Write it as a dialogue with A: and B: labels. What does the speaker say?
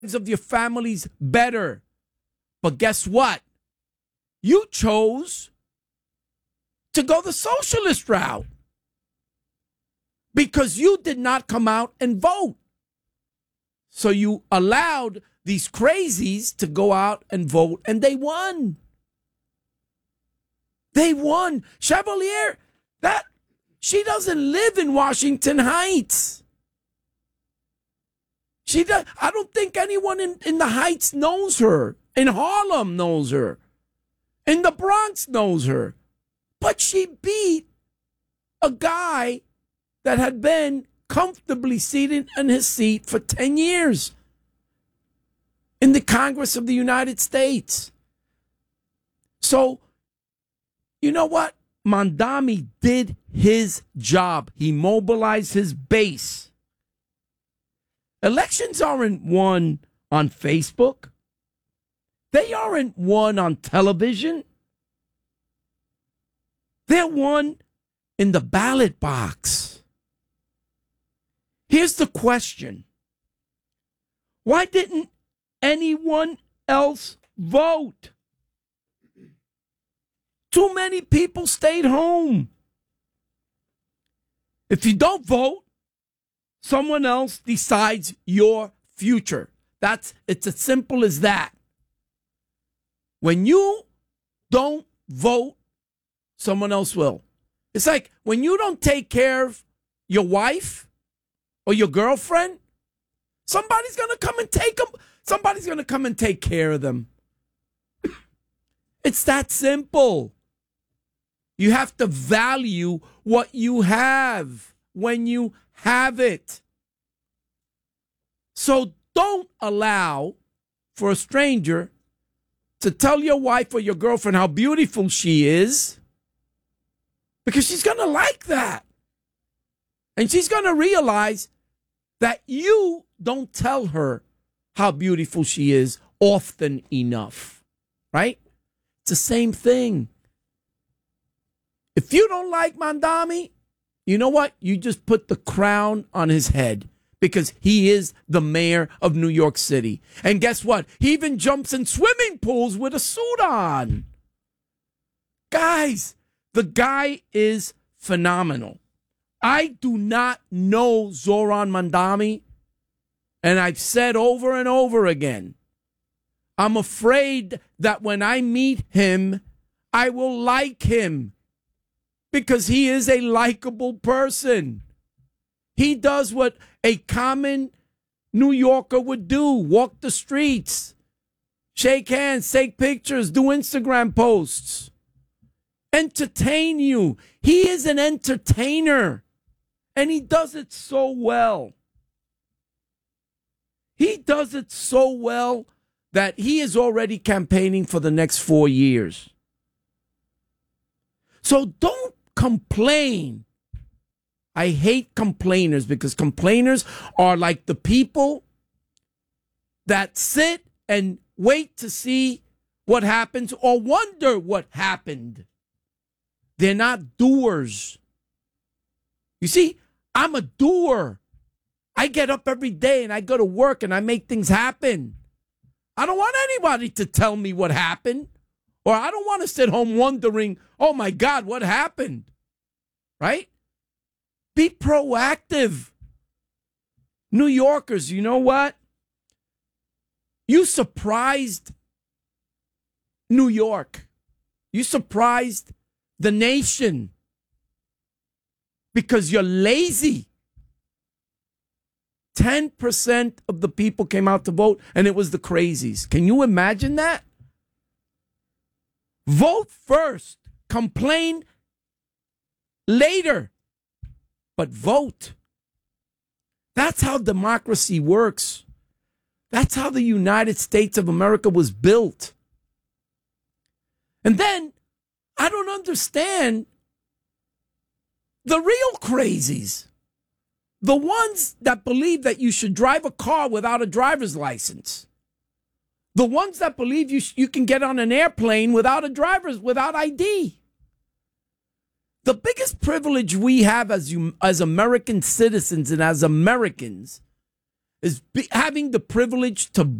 A: of your families better. But guess what? You chose to go the socialist route because you did not come out and vote. So you allowed these crazies to go out and vote, and they won. They won. Chevalier, she doesn't live in Washington Heights. I don't think anyone in the Heights knows her. In Harlem knows her. In the Bronx knows her. But she beat a guy that had been comfortably seated in his seat for 10 years in the Congress of the United States. So, you know what? Mamdani did his job. He mobilized his base. Elections aren't won on Facebook. They aren't won on television. They're won in the ballot box. Here's the question. Why didn't anyone else vote? Too many people stayed home. If you don't vote, someone else decides your future. It's as simple as that. When you don't vote, someone else will. It's like when you don't take care of your wife or your girlfriend, somebody's going to come and take them. Somebody's going to come and take care of them. It's that simple. You have to value what you have when you have it. So don't allow for a stranger to tell your wife or your girlfriend how beautiful she is, because she's going to like that. And she's going to realize that you don't tell her how beautiful she is often enough, right? It's the same thing. If you don't like Mamdani, you know what? You just put the crown on his head because he is the mayor of New York City. And guess what? He even jumps in swimming pools with a suit on. Guys, the guy is phenomenal. I do not know Zoran Mamdani, and I've said over and over again, I'm afraid that when I meet him, I will like him because he is a likable person. He does what a common New Yorker would do, walk the streets, shake hands, take pictures, do Instagram posts, entertain you. He is an entertainer, and he does it so well. He does it so well that he is already campaigning for the next 4 years. So don't complain. I hate complainers because complainers are like the people that sit and wait to see what happens or wonder what happened. They're not doers. You see, I'm a doer. I get up every day and I go to work and I make things happen. I don't want anybody to tell me what happened, or I don't want to sit home wondering, oh my God, what happened? Right? Be proactive. New Yorkers, you know what? You surprised New York. You surprised the nation because you're lazy. 10% of the people came out to vote, and it was the crazies. Can you imagine that? Vote first. Complain later. But vote. That's how democracy works. That's how the United States of America was built. And then, I don't understand the real crazies. The ones that believe that you should drive a car without a driver's license. The ones that believe you can get on an airplane without ID. The biggest privilege we have as American citizens and as Americans is having the privilege to